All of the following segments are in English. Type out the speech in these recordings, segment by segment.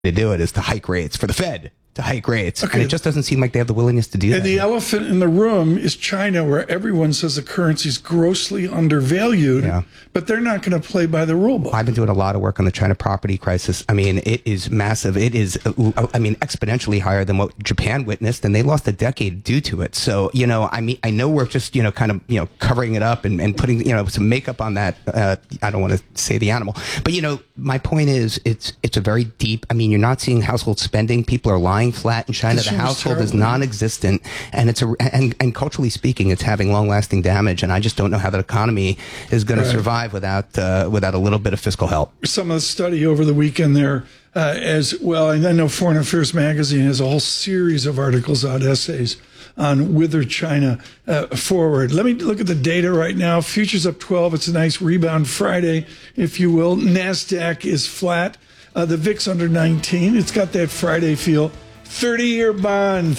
to do it is to hike rates for the Fed. To hike rates. Okay. And it just doesn't seem like they have the willingness to do that. And the elephant in the room is China, where everyone says the currency is grossly undervalued, but they're not going to play by the rule book. I've been doing a lot of work on the China property crisis. I mean, it is massive. It is, exponentially higher than what Japan witnessed, and they lost a decade due to it. So, I know we're just, kind of, covering it up and putting, some makeup on that. I don't want to say the animal, but, my point is it's a very deep, you're not seeing household spending. People are lying flat in China. The household is non-existent, and and culturally speaking, it's having long-lasting damage. And I just don't know how that economy is going to survive without a little bit of fiscal help. Some of the study over the weekend there as well, and I know Foreign Affairs Magazine has a whole series of articles out, essays on whither China forward. Let me look at the data right now. Futures up 12. It's a nice rebound Friday, if you will. NASDAQ is flat. The VIX under 19. It's got that Friday feel. 30-year bond,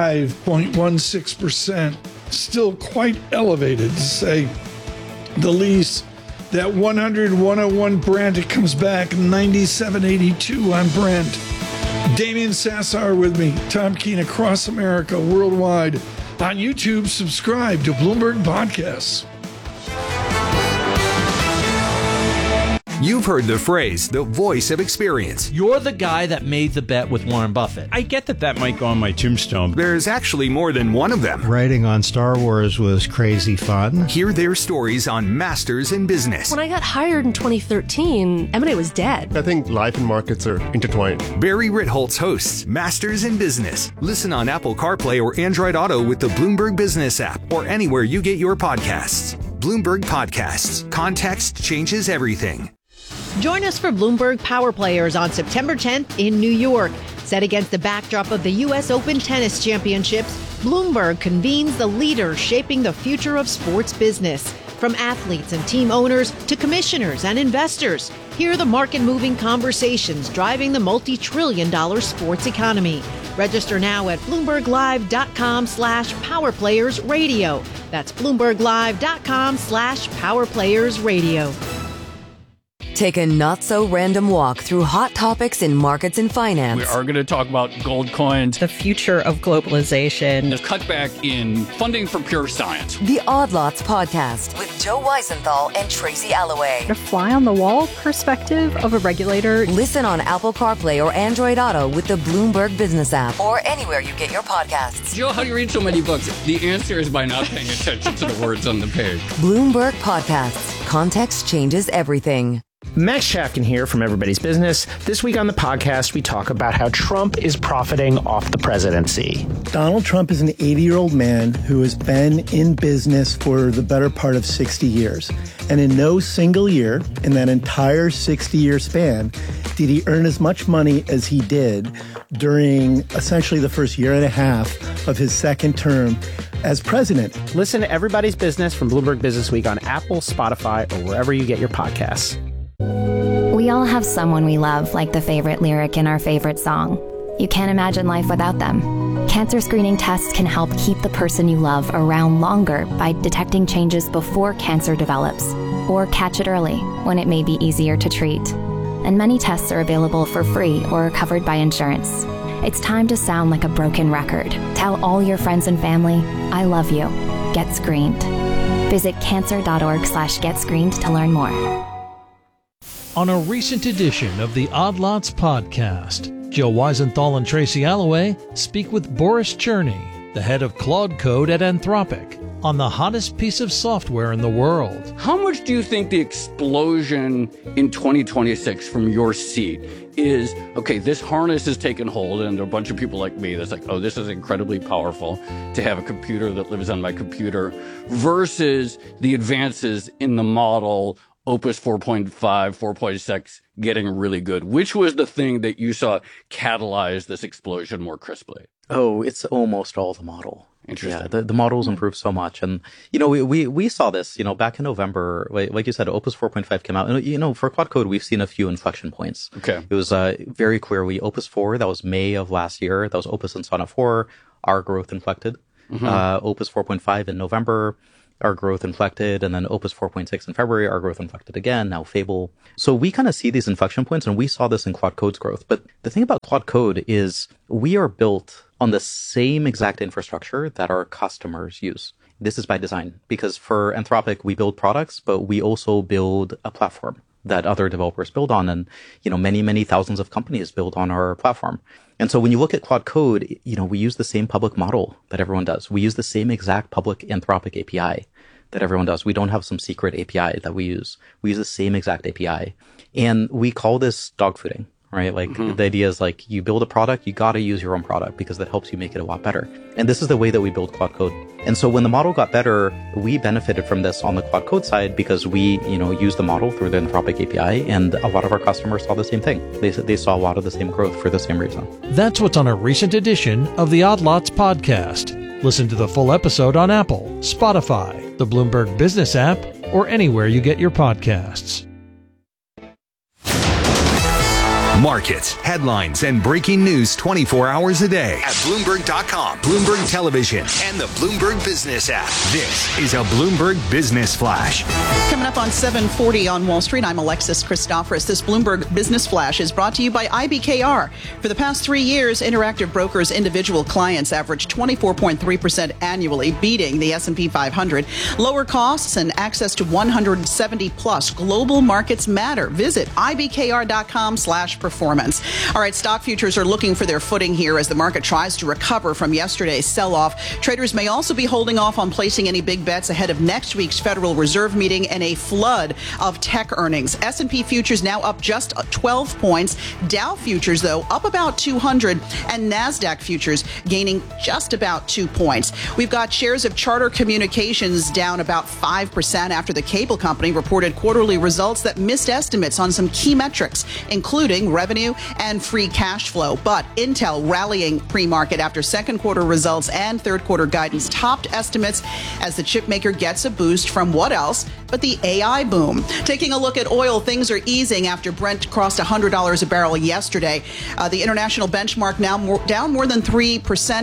5.16%. Still quite elevated, to say the least. That 100-101 Brent, it comes back 97.82 on Brent. Damian Sassar with me. Tom Keene across America, worldwide. On YouTube, subscribe to Bloomberg Podcasts. You've heard the phrase, the voice of experience. You're the guy that made the bet with Warren Buffett. I get that might go on my tombstone. There's actually more than one of them. Writing on Star Wars was crazy fun. Hear their stories on Masters in Business. When I got hired in 2013, M&A was dead. I think life and markets are intertwined. Barry Ritholtz hosts Masters in Business. Listen on Apple CarPlay or Android Auto with the Bloomberg Business app or anywhere you get your podcasts. Bloomberg Podcasts. Context changes everything. Join us for Bloomberg Power Players on September 10th in New York. Set against the backdrop of the U.S. Open Tennis Championships, Bloomberg convenes the leaders shaping the future of sports business. From athletes and team owners to commissioners and investors, hear the market-moving conversations driving the multi-trillion-dollar sports economy. Register now at BloombergLive.com/PowerPlayersRadio. That's BloombergLive.com/PowerPlayersRadio. Take a not-so-random walk through hot topics in markets and finance. We are going to talk about gold coins, the future of globalization, the cutback in funding for pure science. The Odd Lots Podcast with Joe Weisenthal and Tracy Alloway. A fly-on-the-wall perspective of a regulator. Listen on Apple CarPlay or Android Auto with the Bloomberg Business app or anywhere you get your podcasts. Joe, how do you read so many books? The answer is by not paying attention to the words on the page. Bloomberg Podcasts. Context changes everything. Max Chafkin here from Everybody's Business. This week on the podcast, we talk about how Trump is profiting off the presidency. Donald Trump is an 80-year-old man who has been in business for the better part of 60 years. And in no single year, in that entire 60-year span, did he earn as much money as he did during essentially the first year and a half of his second term as president. Listen to Everybody's Business from Bloomberg Business Week on Apple, Spotify, or wherever you get your podcasts. We all have someone we love, like the favorite lyric in our favorite song. You can't imagine life without them. Cancer screening tests can help keep the person you love around longer by detecting changes before cancer develops, or catch it early when it may be easier to treat. And many tests are available for free or are covered by insurance. It's time to sound like a broken record. Tell all your friends and family, I love you. Get screened. Visit cancer.org/getscreened to learn more. On a recent edition of the Odd Lots podcast, Joe Weisenthal and Tracy Alloway speak with Boris Cherny, the head of Claude Code at Anthropic, on the hottest piece of software in the world. How much do you think the explosion in 2026 from your seat is, okay, this harness has taken hold, and there are a bunch of people like me that's like, oh, this is incredibly powerful to have a computer that lives on my computer, versus the advances in the model Opus 4.5, 4.6 getting really good? Which was the thing that you saw catalyze this explosion more crisply? Oh, it's almost all the model. Interesting. Yeah, the models improved so much. And, we saw this, back in November, like you said, Opus 4.5 came out. And, for Claude Code, we've seen a few inflection points. Okay. It was very clear. Opus 4, that was May of last year. That was Opus and Sonnet 4. Our growth inflected. Mm-hmm. Opus 4.5 in November. our growth inflected, and then Opus 4.6 in February, our growth inflected again, now Fable. So we kind of see these inflection points, and we saw this in Quad Code's growth. But the thing about Quad Code is we are built on the same exact infrastructure that our customers use. This is by design, because for Anthropic, we build products, but we also build a platform that other developers build on. And, many, many thousands of companies build on our platform. And so when you look at Quad Code, we use the same public model that everyone does. We use the same exact public Anthropic API that everyone does. We don't have some secret API that we use. We use the same exact API. And we call this dogfooding, right? Like the idea is like you build a product, you got to use your own product because that helps you make it a lot better. And this is the way that we build Quad Code. And so when the model got better, we benefited from this on the Quad Code side because we, used the model through the Anthropic API, and a lot of our customers saw the same thing. They saw a lot of the same growth for the same reason. That's what's on a recent edition of the Odd Lots podcast. Listen to the full episode on Apple, Spotify, the Bloomberg Business app, or anywhere you get your podcasts. Markets, headlines, and breaking news 24 hours a day at Bloomberg.com, Bloomberg Television, and the Bloomberg Business app. This is a Bloomberg Business Flash. Coming up on 7:40 on Wall Street, I'm Alexis Christoforous. This Bloomberg Business Flash is brought to you by IBKR. For the past 3 years, Interactive Brokers' individual clients averaged 24.3% annually, beating the S&P 500. Lower costs and access to 170-plus global markets matter. Visit ibkr.com/performance. All right, stock futures are looking for their footing here as the market tries to recover from yesterday's sell-off. Traders may also be holding off on placing any big bets ahead of next week's Federal Reserve meeting and a flood of tech earnings. S&P futures now up just 12 points. Dow futures, though, up about 200, and NASDAQ futures gaining just about 2 points. We've got shares of Charter Communications down about 5% after the cable company reported quarterly results that missed estimates on some key metrics, including revenue and free cash flow. But Intel rallying pre-market after second quarter results and third quarter guidance topped estimates as the chip maker gets a boost from what else but the AI boom. Taking a look at oil, things are easing after Brent crossed $100 a barrel yesterday. The international benchmark now down more than 3%,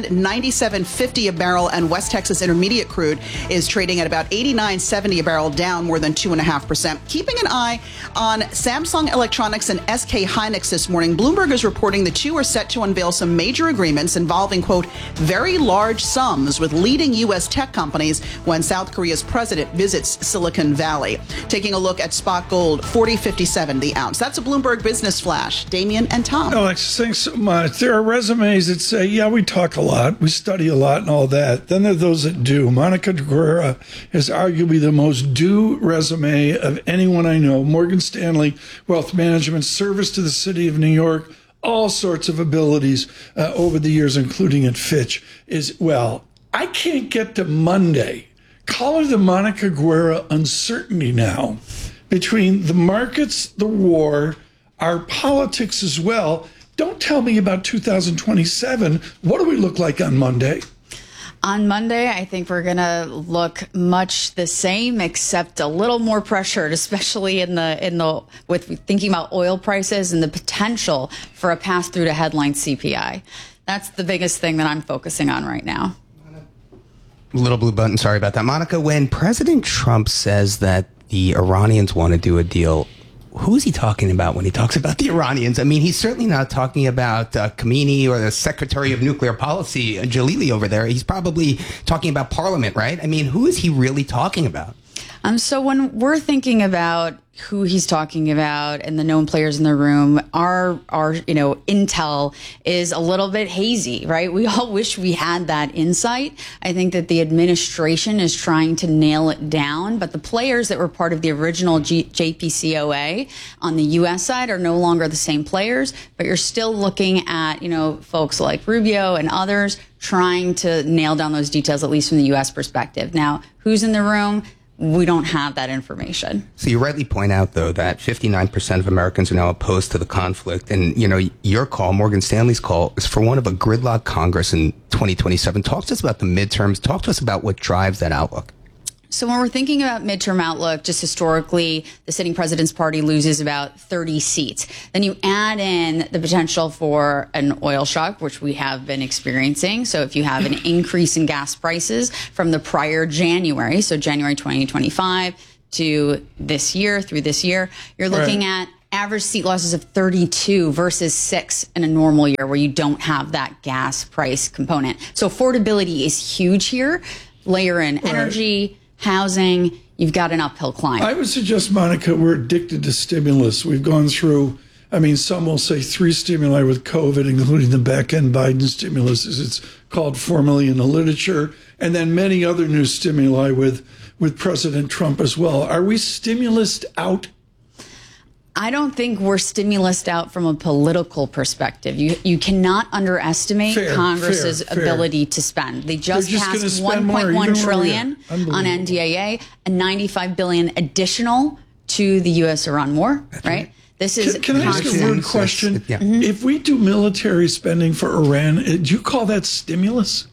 $97.50 a barrel, and West Texas Intermediate crude is trading at about $89.70 a barrel, down more than 2.5%. Keeping an eye on Samsung Electronics and SK Hynix this morning, Bloomberg is reporting the two are set to unveil some major agreements involving, quote, very large sums with leading U.S. tech companies when South Korea's president visits Silicon Valley. Taking a look at spot gold, $40.57 the ounce. That's a Bloomberg Business Flash. Damien and Tom. Alex, thanks so much. There are resumes that say, yeah, we talk a lot, we study a lot and all that. Then there are those that do. Monica Guerra has arguably the most do resume of anyone I know. Morgan Stanley, wealth management, service to the city of New York, all sorts of abilities over the years, including at Fitch, I can't get to Monday. Call her the Monica Guerra uncertainty now between the markets, the war, our politics as well. Don't tell me about 2027. What do we look like on Monday? On Monday, I think we're going to look much the same, except a little more pressured, especially with thinking about oil prices and the potential for a pass through to headline CPI. That's the biggest thing that I'm focusing on right now. Little blue button, sorry about that. Monica, when President Trump says that the Iranians want to do a deal, who is he talking about when he talks about the Iranians? I mean, he's certainly not talking about Khamenei or the Secretary of Nuclear Policy, Jalili over there. He's probably talking about Parliament, right? I mean, who is he really talking about? So when we're thinking about who he's talking about and the known players in the room, our intel is a little bit hazy, right? We all wish we had that insight. I think that the administration is trying to nail it down, but the players that were part of the original JPCOA on the U.S. side are no longer the same players, but you're still looking at, folks like Rubio and others trying to nail down those details, at least from the U.S. perspective. Now, who's in the room? We don't have that information. So you rightly point out, though, that 59% of Americans are now opposed to the conflict. And, your call, Morgan Stanley's call, is for one of a gridlock Congress in 2027. Talk to us about the midterms. Talk to us about what drives that outlook. So when we're thinking about midterm outlook, just historically, the sitting president's party loses about 30 seats. Then you add in the potential for an oil shock, which we have been experiencing. So if you have an increase in gas prices from the prior January, so January 2025 to this year, through this year, you're looking at average seat losses of 32 versus 6 in a normal year where you don't have that gas price component. So affordability is huge here. Layer in energy, housing, you've got an uphill climb. I would suggest, Monica, we're addicted to stimulus. We've gone through, I mean, some will say 3 stimuli with COVID, including the back-end Biden stimulus, as it's called formally in the literature, and then many other new stimuli with President Trump as well. Are we stimulus out? I don't think we're stimulus out from a political perspective. You cannot underestimate Congress's ability to spend. They just passed $1.1 trillion on NDAA and $95 billion additional to the U.S.-Iran war, right? This is Can I ask a weird question? Yeah. If we do military spending for Iran, do you call that stimulus?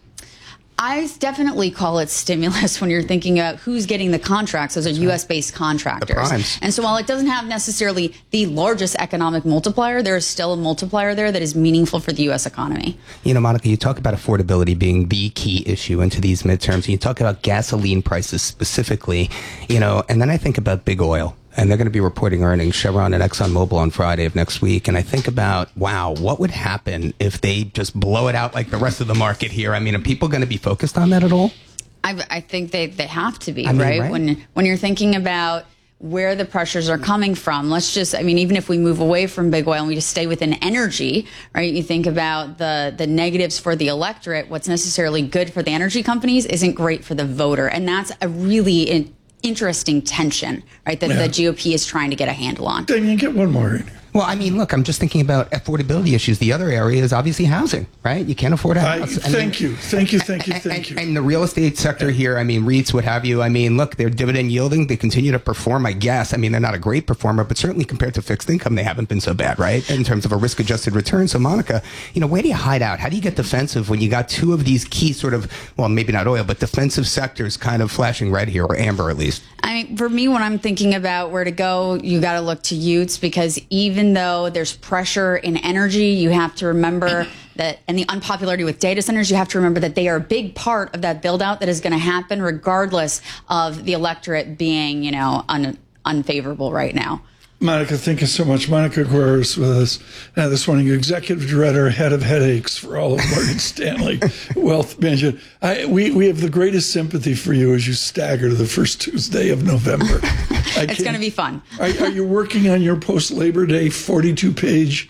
I definitely call it stimulus when you're thinking about who's getting the contracts. Those are U.S.-based contractors. And so while it doesn't have necessarily the largest economic multiplier, there is still a multiplier there that is meaningful for the U.S. economy. You know, Monica, you talk about affordability being the key issue into these midterms. And you talk about gasoline prices specifically, you know, and then I think about big oil. And they're going to be reporting earnings, Chevron and ExxonMobil, on Friday of next week. And I think about, wow, what would happen if they just blow it out like the rest of the market here? I mean, are people going to be focused on that at all? I think they have to be, right? When you're thinking about where the pressures are coming from, even if we move away from big oil and we just stay within energy, right? You think about the negatives for the electorate. What's necessarily good for the energy companies isn't great for the voter. And that's a really interesting tension, right, that the GOP is trying to get a handle on. Damien, get one more in here. Well, I mean, look, I'm just thinking about affordability issues. The other area is obviously housing, right? You can't afford a house. Thank you. And the real estate sector here, I mean, REITs, what have you. I mean, look, they're dividend yielding. They continue to perform, I guess. I mean, they're not a great performer, but certainly compared to fixed income, they haven't been so bad, right? In terms of a risk-adjusted return. So, Monica, you know, where do you hide out? How do you get defensive when you got two of these key sort of, well, maybe not oil, but defensive sectors kind of flashing red here, or amber at least? I mean, for me, when I'm thinking about where to go, you got to look to Utes, because even though there's pressure in energy, you have to remember that, and the unpopularity with data centers, you have to remember that they are a big part of that build out that is going to happen regardless of the electorate being, you know, unfavorable right now. Monica, thank you so much. Monica Guerrero is with us this morning, executive director, head of headaches for all of Morgan Stanley Wealth Management. We have the greatest sympathy for you as you stagger to the first Tuesday of November. It's going to be fun. Are you working on your post-Labor Day 42-page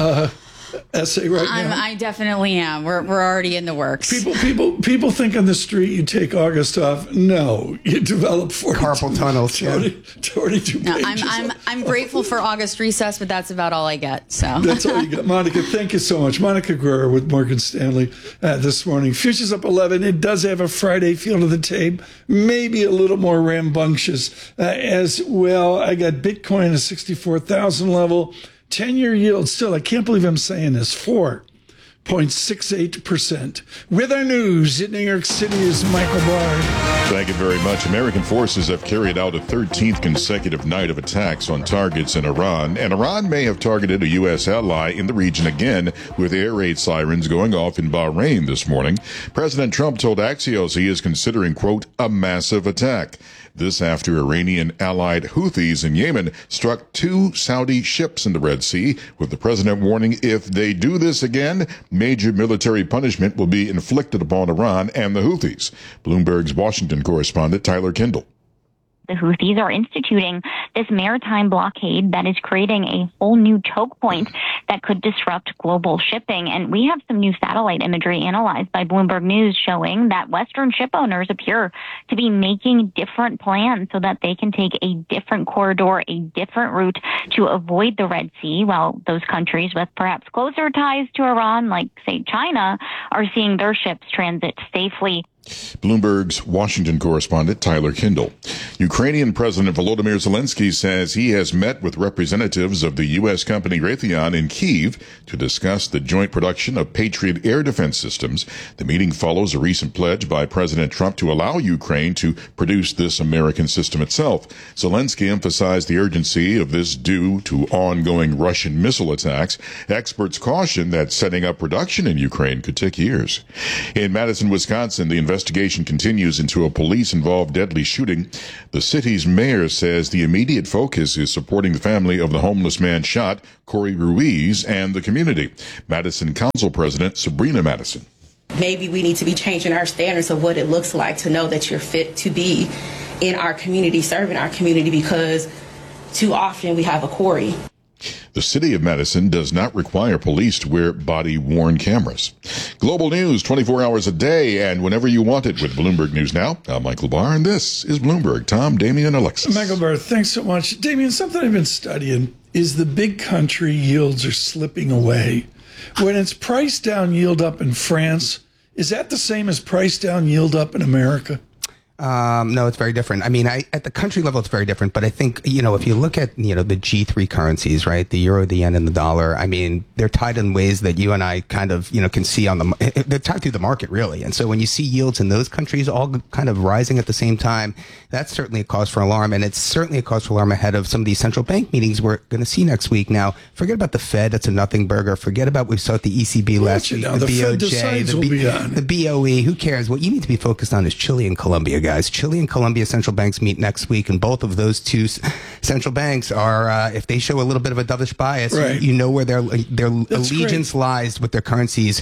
essay right now? I definitely am. We're already in the works. People think on the street you take August off. No, you develop carpal tunnels. 42 pages. I'm grateful for August recess, but that's about all I get. So that's all you got, Monica. Thank you so much, Monica Guerrero with Morgan Stanley this morning. Futures up 11. It does have a Friday feel to the tape, maybe a little more rambunctious as well. I got Bitcoin at 64,000 level. 10-year yield still, I can't believe I'm saying this, 4.68%. With our news in New York City is Michael Bard. Thank you very much. American forces have carried out a 13th consecutive night of attacks on targets in Iran, and Iran may have targeted a U.S. ally in the region again, with air raid sirens going off in Bahrain this morning. President Trump told Axios he is considering, quote, a massive attack. This after Iranian allied Houthis in Yemen struck 2 Saudi ships in the Red Sea, with the president warning if they do this again, major military punishment will be inflicted upon Iran and the Houthis. Bloomberg's Washington correspondent Tyler Kindle. The Houthis are instituting this maritime blockade that is creating a whole new choke point that could disrupt global shipping. And we have some new satellite imagery analyzed by Bloomberg News showing that Western ship owners appear to be making different plans so that they can take a different corridor, a different route to avoid the Red Sea, while those countries with perhaps closer ties to Iran, like, say, China, are seeing their ships transit safely Bloomberg's Washington correspondent Tyler Kindle. Ukrainian President Volodymyr Zelensky says he has met with representatives of the U.S. company Raytheon in Kyiv to discuss the joint production of Patriot air defense systems. The meeting follows a recent pledge by President Trump to allow Ukraine to produce this American system itself. Zelensky emphasized the urgency of this due to ongoing Russian missile attacks. Experts caution that setting up production in Ukraine could take years. In Madison, Wisconsin, the investigation continues into a police-involved deadly shooting. The city's mayor says the immediate focus is supporting the family of the homeless man shot, Corey Ruiz, and the community. Madison Council President Sabrina Madison. Maybe we need to be changing our standards of what it looks like to know that you're fit to be in our community, serving our community, because too often we have a Corey. The city of Madison does not require police to wear body-worn cameras. Global news 24 hours a day and whenever you want it with Bloomberg News Now. I'm Michael Barr, and this is Bloomberg. Tom, Damian, Alexis. Michael Barr, thanks so much. Damian, something I've been studying is the big country yields are slipping away. When it's price down, yield up in France, is that the same as price down, yield up in America? No, it's very different. I mean, at the country level, it's very different. But I think, if you look at, the G3 currencies, right, the euro, the yen, and the dollar, I mean, they're tied in ways that you and I kind of, can see they're tied through the market, really. And so when you see yields in those countries all kind of rising at the same time, that's certainly a cause for alarm. And it's certainly a cause for alarm ahead of some of these central bank meetings we're going to see next week. Now, forget about the Fed. That's a nothing burger. Forget about what we saw at the ECB last week, the BOJ, the BOE. Who cares? What you need to be focused on is Chile and Colombia, guys. Chile and Colombia central banks meet next week, and both of those two central banks are, if they show a little bit of a dovish bias, right, you know where their allegiance lies with their currencies,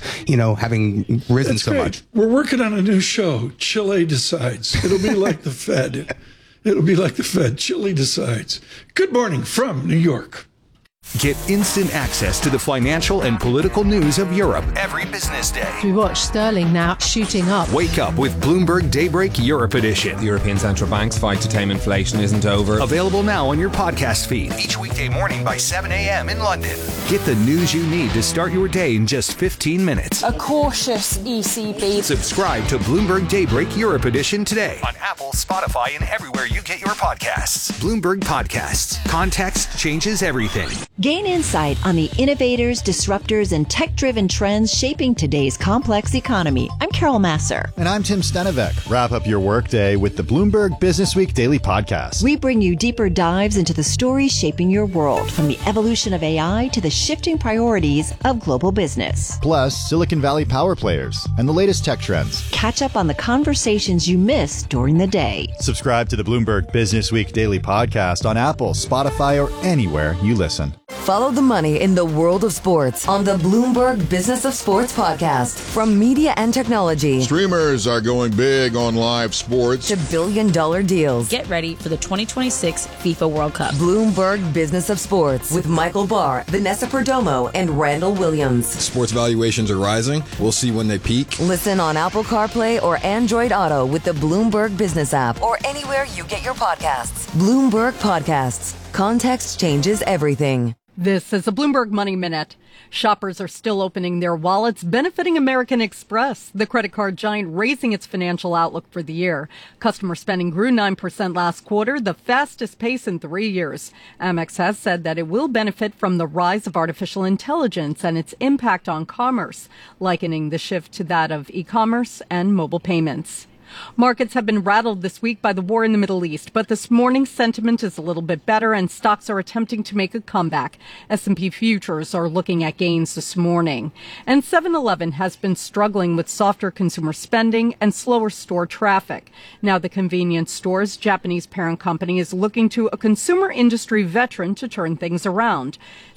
having risen so much. We're working on a new show. Chile decides. It'll be like the Fed. It'll be like the Fed. Chile decides. Good morning from New York. Get instant access to the financial and political news of Europe every business day. We watch sterling now shooting up. Wake up with Bloomberg Daybreak Europe Edition. The European Central Bank's fight to tame inflation isn't over. Available now on your podcast feed each weekday morning by 7 a.m. in London. Get the news you need to start your day in just 15 minutes. A cautious ECB. Subscribe to Bloomberg Daybreak Europe Edition today on Apple, Spotify, and everywhere you get your podcasts. Bloomberg Podcasts. Context changes everything. Gain insight on the innovators, disruptors, and tech-driven trends shaping today's complex economy. I'm Carol Masser. And I'm Tim Stenevec. Wrap up your workday with the Bloomberg Businessweek Daily Podcast. We bring you deeper dives into the stories shaping your world, from the evolution of AI to the shifting priorities of global business. Plus, Silicon Valley power players and the latest tech trends. Catch up on the conversations you missed during the day. Subscribe to the Bloomberg Businessweek Daily Podcast on Apple, Spotify, or anywhere you listen. Follow the money in the world of sports on the Bloomberg Business of Sports podcast. From media and technology, streamers are going big on live sports, to billion-dollar deals. Get ready for the 2026 FIFA World Cup. Bloomberg Business of Sports with Michael Barr, Vanessa Perdomo, and Randall Williams. Sports valuations are rising. We'll see when they peak. Listen on Apple CarPlay or Android Auto with the Bloomberg Business app, or anywhere you get your podcasts. Bloomberg Podcasts. Context changes everything. This is a Bloomberg Money Minute. Shoppers are still opening their wallets, benefiting American Express, the credit card giant raising its financial outlook for the year. Customer spending grew 9% last quarter, the fastest pace in 3 years. Amex has said that it will benefit from the rise of artificial intelligence and its impact on commerce, likening the shift to that of e-commerce and mobile payments. Markets have been rattled this week by the war in the Middle East, but this morning's sentiment is a little bit better and stocks are attempting to make a comeback. S&P futures are looking at gains this morning. And 7-Eleven has been struggling with softer consumer spending and slower store traffic. Now the convenience store's Japanese parent company is looking to a consumer industry veteran to turn things around.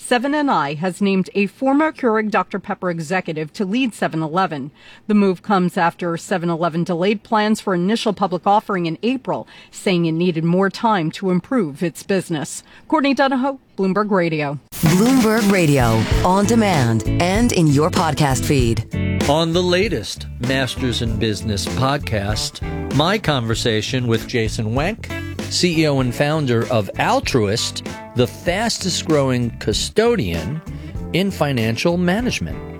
7&I has named a former Keurig Dr. Pepper executive to lead 7-Eleven. The move comes after 7-Eleven delayed plans for initial public offering in April, saying it needed more time to improve its business. Courtney Donahoe, Bloomberg Radio. Bloomberg Radio, on demand and in your podcast feed. On the latest Masters in Business podcast, my conversation with Jason Wenk, CEO and founder of Altruist, the fastest growing custodian in financial management.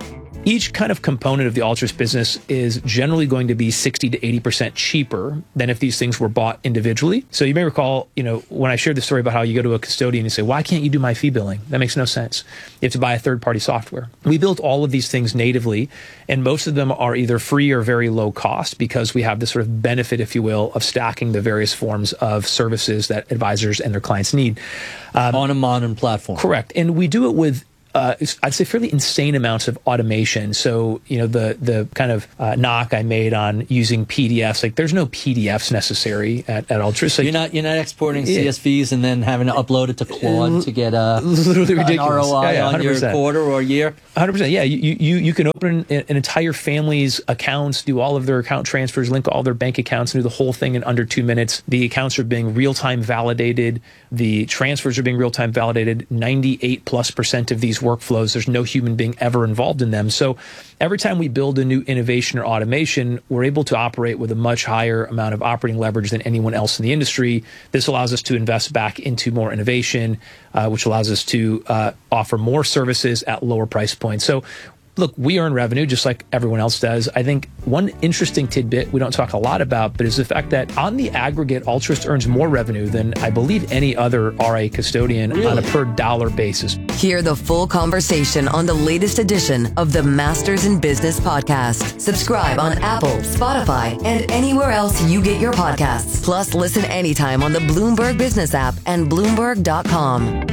each kind of component of the Altruist business is generally going to be 60 to 80% cheaper than if these things were bought individually. So you may recall, when I shared the story about how you go to a custodian and say, why can't you do my fee billing? That makes no sense. You have to buy a third-party software. We built all of these things natively, and most of them are either free or very low cost because we have this sort of benefit, if you will, of stacking the various forms of services that advisors and their clients need. On a modern platform. Correct. And we do it with I'd say fairly insane amounts of automation. So, the kind of knock I made on using PDFs, like there's no PDFs necessary at Altruist. So you're not exporting CSVs and then having to upload it to Claude to get literally ridiculous. an ROI on your quarter or year. 100%. Yeah, you can open an entire family's accounts, do all of their account transfers, link all their bank accounts, and do the whole thing in under 2 minutes. The accounts are being real-time validated. The transfers are being real-time validated. 98+% of these workflows, there's no human being ever involved in them. So every time we build a new innovation or automation, we're able to operate with a much higher amount of operating leverage than anyone else in the industry. This allows us to invest back into more innovation, which allows us to offer more services at lower price points. So look, we earn revenue just like everyone else does. I think one interesting tidbit we don't talk a lot about, but is the fact that on the aggregate, Altruist earns more revenue than I believe any other RIA custodian on a per dollar basis. Hear the full conversation on the latest edition of the Masters in Business podcast. Subscribe on Apple, Spotify, and anywhere else you get your podcasts. Plus, listen anytime on the Bloomberg Business app and Bloomberg.com.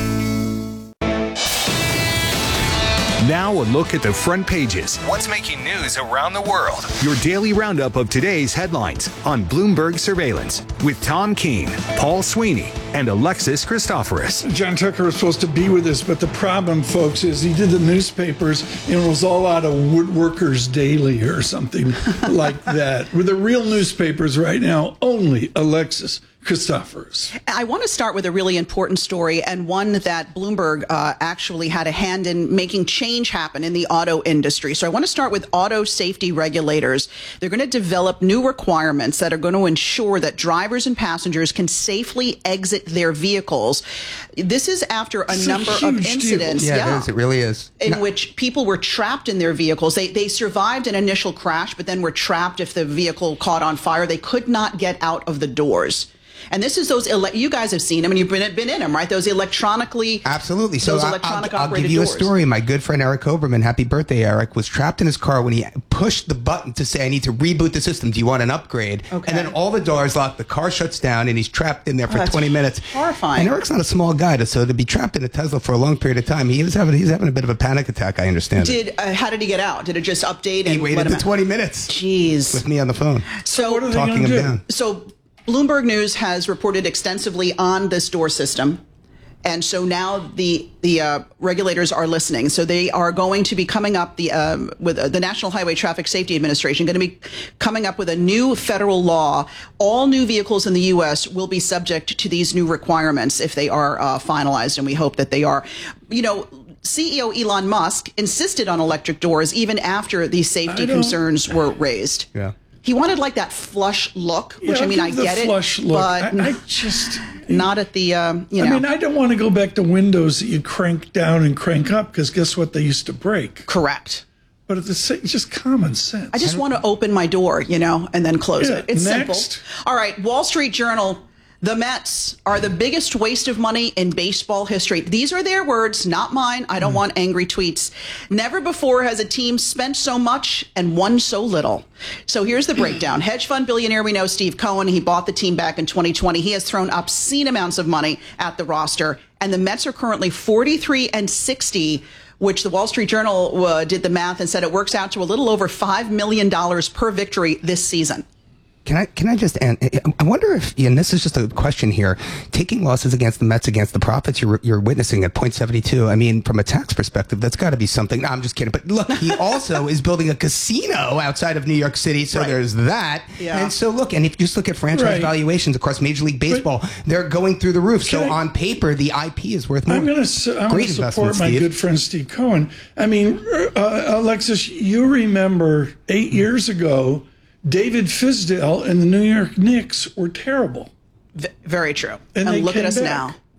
Now a look at the front pages. What's making news around the world? Your daily roundup of today's headlines on Bloomberg Surveillance with Tom Keene, Paul Sweeney, and Alexis Christoforous. John Tucker was supposed to be with us, but the problem, folks, is he did the newspapers and it was all out of Woodworkers Daily or something like that. With the real newspapers right now, only Alexis Christoforous. I want to start with a really important story and one that Bloomberg actually had a hand in making change happen in the auto industry. So I want to start with auto safety regulators. They're going to develop new requirements that are going to ensure that drivers and passengers can safely exit their vehicles. This is after a number of incidents. Yeah, it is. It really is. In which people were trapped in their vehicles. They survived an initial crash, but then were trapped if the vehicle caught on fire. They could not get out of the doors. And this is those, you guys have seen them, and you've been in them, right? Those electronically. Absolutely. So I'll give you doors. a story. My good friend Eric Oberman, happy birthday, Eric, was trapped in his car when he pushed the button to say, I need to reboot the system. Do you want an upgrade? Okay. And then all the doors lock, the car shuts down, and he's trapped in there for 20 minutes. Horrifying. And Eric's not a small guy, so to be trapped in a Tesla for a long period of time, he's having a bit of a panic attack, I understand. How did he get out? Did it just update? He waited for 20 minutes. Jeez. With me on the phone. So what are they going to do? Down. So Bloomberg News has reported extensively on this door system. And so now the regulators are listening. So they are going to be coming up with the National Highway Traffic Safety Administration, going to be coming up with a new federal law. All new vehicles in the U.S. will be subject to these new requirements if they are finalized, and we hope that they are. CEO Elon Musk insisted on electric doors even after these safety concerns were raised. Yeah. He wanted like that flush look, which I get it, flush look. But I just not at the I mean, I don't want to go back to windows that you crank down and crank up because guess what? They used to break. Correct. But it's just common sense. I just want to open my door, and then close it. It's next. simple. All right, Wall Street Journal. The Mets are the biggest waste of money in baseball history. These are their words, not mine. I don't want angry tweets. Never before has a team spent so much and won so little. So here's the breakdown. Hedge fund billionaire, we know, Steve Cohen. He bought the team back in 2020. He has thrown obscene amounts of money at the roster. And the Mets are currently 43-60, which the Wall Street Journal did the math and said it works out to a little over $5 million per victory this season. Can I just, and I wonder if, and this is just a question here, taking losses against the Mets against the profits you're witnessing at 0.72, I mean, from a tax perspective, that's got to be something. No, I'm just kidding. But look, he also is building a casino outside of New York City, so there's that. Yeah. And so look, and if you just look at franchise valuations across Major League Baseball, they're going through the roof. So on paper, the IP is worth more. I'm going to support my good friend Steve Cohen. I mean, Alexis, you remember 8 years ago, David Fizdale and the New York Knicks were terrible. Very true. And look at us now. Yeah.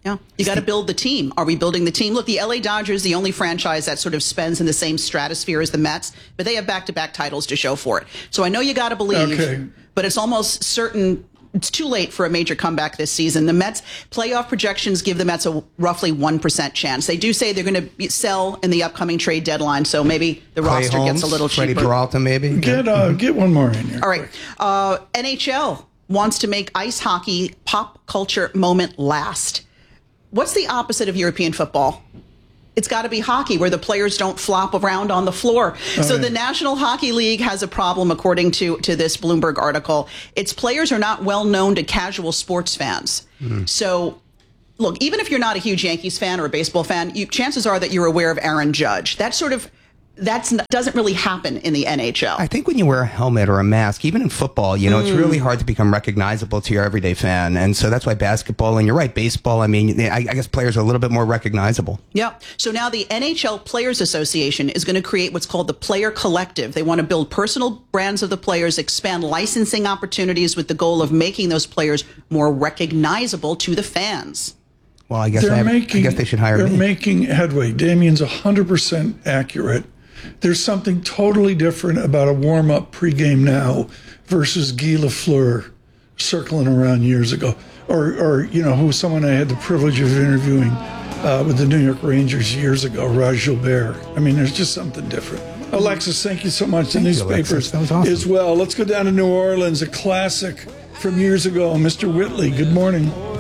Yeah, you got to build the team. Are we building the team? Look, the LA Dodgers, the only franchise that sort of spends in the same stratosphere as the Mets, but they have back-to-back titles to show for it. So I know you got to believe, but it's almost certain it's too late for a major comeback this season. The Mets playoff projections give the Mets a roughly 1% chance. They do say they're going to sell in the upcoming trade deadline, so maybe the roster gets a little cheaper. Freddie Peralta, maybe. Get one more in here. All right. NHL wants to make ice hockey pop culture moment last. What's the opposite of European football? It's got to be hockey, where the players don't flop around on the floor. So the National Hockey League has a problem, according to this Bloomberg article. Its players are not well known to casual sports fans. So, look, even if you're not a huge Yankees fan or a baseball fan, chances are that you're aware of Aaron Judge. That doesn't really happen in the NHL. I think when you wear a helmet or a mask, even in football, it's really hard to become recognizable to your everyday fan. And so that's why basketball, and you're right, baseball, I guess players are a little bit more recognizable. Yeah. So now the NHL Players Association is going to create what's called the Player Collective. They want to build personal brands of the players, expand licensing opportunities with the goal of making those players more recognizable to the fans. Well, I guess they should hire me. They're making headway. Damien's 100% accurate. There's something totally different about a warm-up pregame now versus Guy Lafleur circling around years ago. Or who was someone I had the privilege of interviewing with the New York Rangers years ago, Raj Gilbert. There's just something different. Alexis, thank you so much. The newspapers as well. Let's go down to New Orleans, a classic from years ago. Mr. Whitley, good morning.